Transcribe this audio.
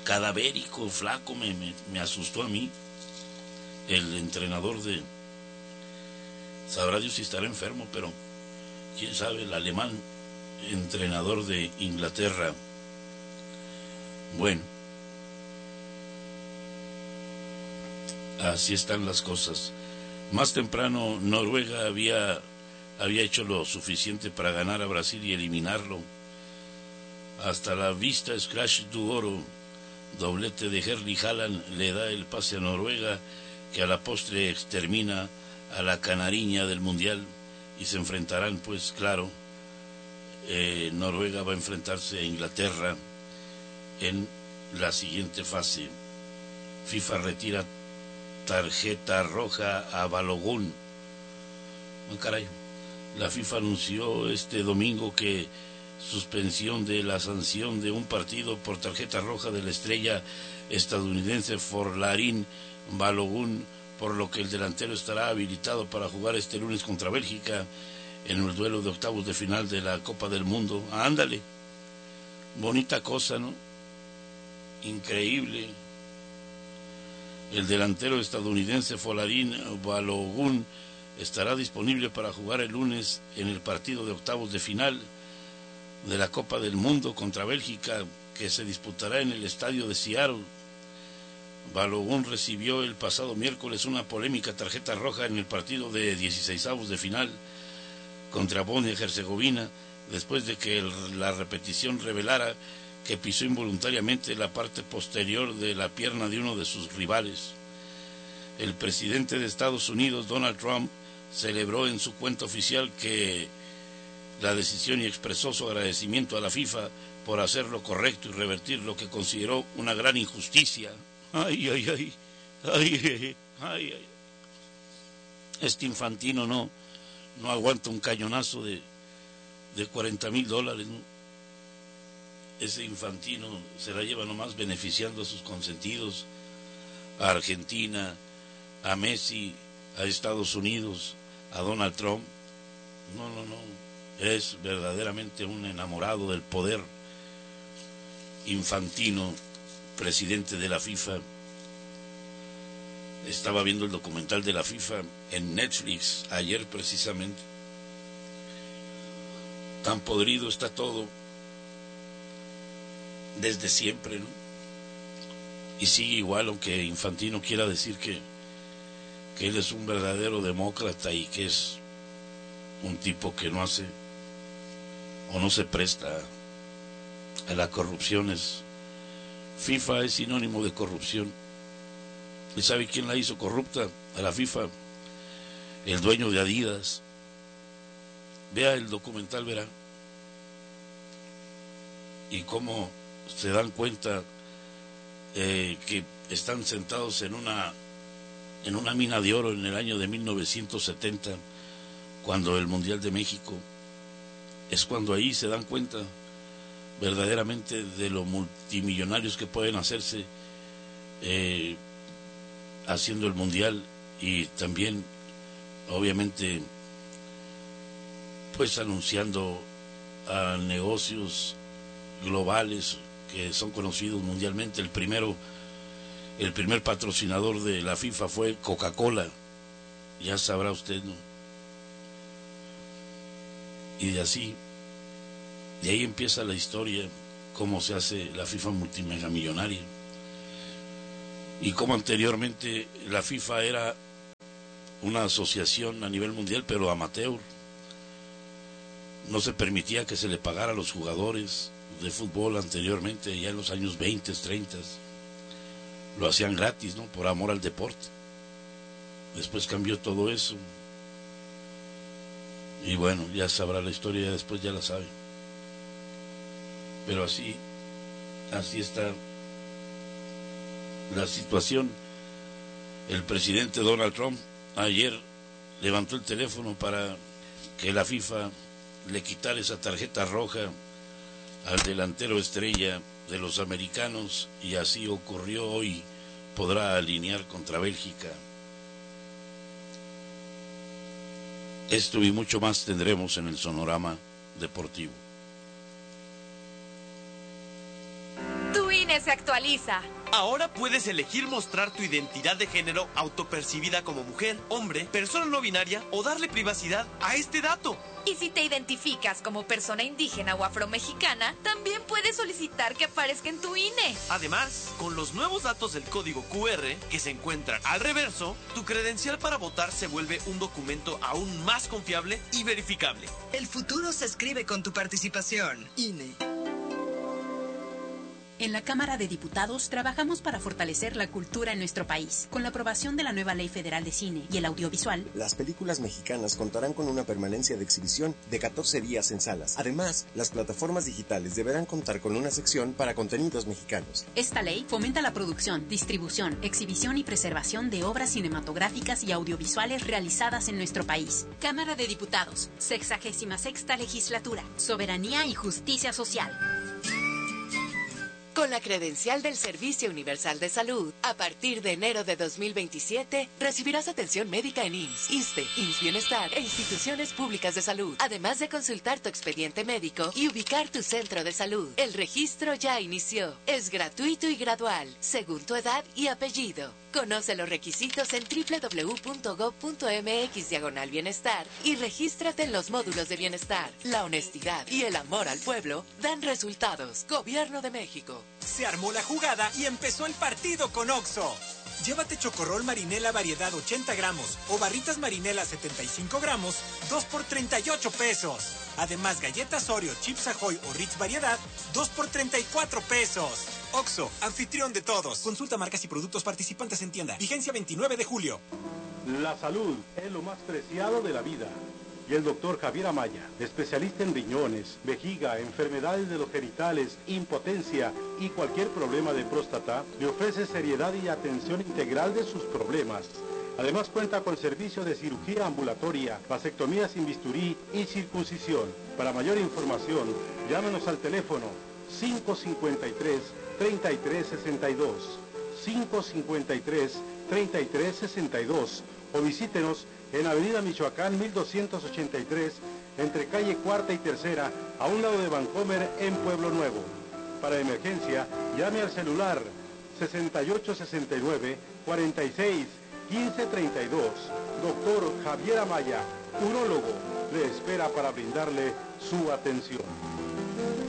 cadavérico, flaco, me asustó a mí. El entrenador de... Sabrá Dios si estará enfermo, pero quién sabe, el alemán, entrenador de Inglaterra. Bueno, así están las cosas. Más temprano Noruega había hecho lo suficiente para ganar a Brasil y eliminarlo. Hasta la vista, Scratch du Oro, doblete de Erling Haaland, le da el pase a Noruega, que a la postre extermina a la canariña del Mundial, y se enfrentarán, pues claro, Noruega va a enfrentarse a Inglaterra en la siguiente fase. FIFA retira tarjeta roja a Balogun. Oh, caray. La FIFA anunció este domingo que suspensión de la sanción de un partido por tarjeta roja de la estrella estadounidense Folarin Balogun, por lo que el delantero estará habilitado para jugar este lunes contra Bélgica en el duelo de octavos de final de la Copa del Mundo. Ándale, bonita cosa, ¿no? Increíble. El delantero estadounidense Folarin Balogun estará disponible para jugar el lunes en el partido de octavos de final de la Copa del Mundo contra Bélgica, que se disputará en el estadio de Seattle. Balogun recibió el pasado miércoles una polémica tarjeta roja en el partido de 16avos de final contra Bosnia y Herzegovina, después de que la repetición revelara que pisó involuntariamente la parte posterior de la pierna de uno de sus rivales. El presidente de Estados Unidos, Donald Trump, celebró en su cuenta oficial que la decisión y expresó su agradecimiento a la FIFA por hacer lo correcto y revertir lo que consideró una gran injusticia. Ay, ay, ay, ay, ay, ay, ay. Este Infantino no aguanta un cañonazo de $40,000, ¿no? Ese Infantino se la lleva nomás beneficiando a sus consentidos, a Argentina, a Messi, a Estados Unidos, a Donald Trump. No, es verdaderamente un enamorado del poder. Infantino, presidente de la FIFA. Estaba viendo el documental de la FIFA en Netflix ayer precisamente. Tan podrido está todo desde siempre, ¿no? Y sigue igual, aunque Infantino quiera decir que él es un verdadero demócrata y que es un tipo que no hace o no se presta a la corrupción. FIFA es sinónimo de corrupción. ¿Y sabe quién la hizo corrupta a la FIFA? El dueño de Adidas. Vea el documental, verá. Y cómo se dan cuenta que están sentados en una mina de oro en el año de 1970, cuando el Mundial de México, es cuando ahí se dan cuenta verdaderamente de lo multimillonarios que pueden hacerse haciendo el Mundial, y también obviamente pues anunciando a negocios globales que son conocidos mundialmente. El primer patrocinador de la FIFA fue Coca-Cola, ya sabrá usted, ¿no? Y de ahí empieza la historia, cómo se hace la FIFA multimegamillonaria, y cómo anteriormente la FIFA era una asociación a nivel mundial, pero amateur. No se permitía que se le pagara a los jugadores de fútbol anteriormente, ya en los años 20, 30. Lo hacían gratis, ¿no? Por amor al deporte. Después cambió todo eso. Y bueno, ya sabrá la historia, después ya la sabe. Pero así está la situación. El presidente Donald Trump ayer levantó el teléfono para que la FIFA le quitara esa tarjeta roja al delantero estrella de los americanos, y así ocurrió. Hoy podrá alinear contra Bélgica. Esto y mucho más tendremos en el Sonorama Deportivo. Tu INE se actualiza. Ahora puedes elegir mostrar tu identidad de género autopercibida como mujer, hombre, persona no binaria o darle privacidad a este dato. Y si te identificas como persona indígena o afromexicana, también puedes solicitar que aparezca en tu INE. Además, con los nuevos datos del código QR que se encuentran al reverso, tu credencial para votar se vuelve un documento aún más confiable y verificable. El futuro se escribe con tu participación. INE. En la Cámara de Diputados trabajamos para fortalecer la cultura en nuestro país. Con la aprobación de la nueva Ley Federal de Cine y el audiovisual, las películas mexicanas contarán con una permanencia de exhibición de 14 días en salas. Además, las plataformas digitales deberán contar con una sección para contenidos mexicanos. Esta ley fomenta la producción, distribución, exhibición y preservación de obras cinematográficas y audiovisuales realizadas en nuestro país. Cámara de Diputados, 66ª Legislatura, Soberanía y Justicia Social. Con la credencial del Servicio Universal de Salud, a partir de enero de 2027, recibirás atención médica en IMSS, ISSSTE, IMSS Bienestar e instituciones públicas de salud, además de consultar tu expediente médico y ubicar tu centro de salud. El registro ya inició. Es gratuito y gradual, según tu edad y apellido. Conoce los requisitos en www.gov.mx/bienestar y regístrate en los módulos de bienestar. La honestidad y el amor al pueblo dan resultados. Gobierno de México. Se armó la jugada y empezó el partido con OXXO. Llévate chocorrol marinela variedad 80 gramos o barritas marinela 75 gramos, 2 por 38 pesos. Además, galletas Oreo, Chips Ahoy o Ritz variedad, 2 por 34 pesos. OXXO, anfitrión de todos. Consulta marcas y productos participantes en tienda. Vigencia 29 de julio. La salud es lo más preciado de la vida. Y el doctor Javier Amaya, especialista en riñones, vejiga, enfermedades de los genitales, impotencia y cualquier problema de próstata, le ofrece seriedad y atención integral de sus problemas. Además cuenta con servicio de cirugía ambulatoria, vasectomía sin bisturí y circuncisión. Para mayor información, llámenos al teléfono 553-3362, 553-3362 o visítenos en Avenida Michoacán 1283, entre calle Cuarta y Tercera, a un lado de Vancomer, en Pueblo Nuevo. Para emergencia, llame al celular 6869-461532. Doctor Javier Amaya, urólogo, le espera para brindarle su atención.